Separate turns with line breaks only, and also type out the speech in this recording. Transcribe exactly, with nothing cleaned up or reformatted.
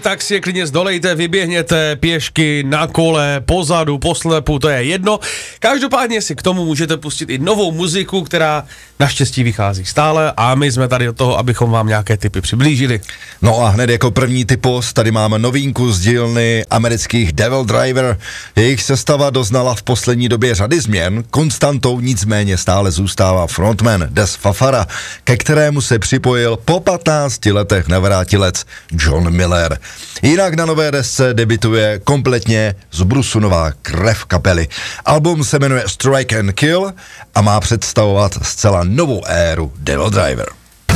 tak si je klidně zdolejte, vyběhněte pěšky, na kole, pozadu, poslepu, to je jedno. Každopádně si k tomu můžete pustit i novou muziku, která naštěstí vychází stále a my jsme tady od toho, abychom vám nějaké tipy přiblížili.
No a hned jako první typos, tady máme novinku z dílny amerických Devil Driver. Jejich sestava doznala v poslední době řady změn, konstantou nicméně stále zůstává frontman Des Fafara, ke kterému se připojil po patnácti letech navrátilec John Miller. Jinak na nové desce debituje kompletně zbrusunová krev kapely. Album se jmenuje Strike and Kill a má představovat zcela novou éru Devil Driver.